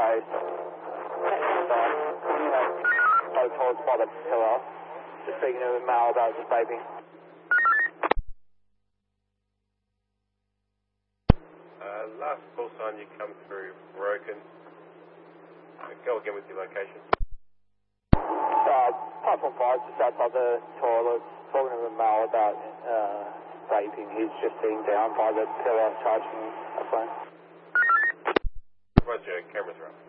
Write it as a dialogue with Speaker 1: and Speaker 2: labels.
Speaker 1: advised. Close towards by the pillar. Just speaking to the male about the vaping.
Speaker 2: Last call sign you come through broken. Go again with your location.
Speaker 1: Platform 5, just outside the toilet, talking to the male about vaping. He's just sitting down by the pillar charging a phone.
Speaker 2: Roger, cameras are up.